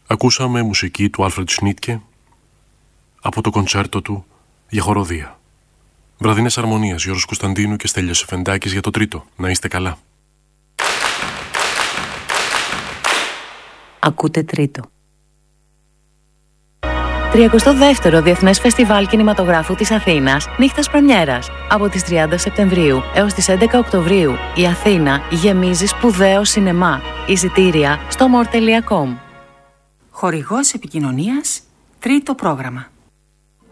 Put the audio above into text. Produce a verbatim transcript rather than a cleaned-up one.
Ακούσαμε μουσική του Άλφρεντ Σνίτκε από το κοντσέρτο του για χοροδία. Βραδινές αρμονίες, Γιώργος Κωνσταντίνου και Στέλιος Εφεντάκης για το τρίτο. Να είστε καλά. Ακούτε τρίτο. τριακοστό δεύτερο Διεθνές Φεστιβάλ Κινηματογράφου της Αθήνας, νύχτας πρεμιέρας. Από τις τριάντα Σεπτεμβρίου έως τις έντεκα Οκτωβρίου, η Αθήνα γεμίζει σπουδαίο σινεμά. Εισιτήρια στο more τελεία com. Χορηγός επικοινωνίας, τρίτο πρόγραμμα.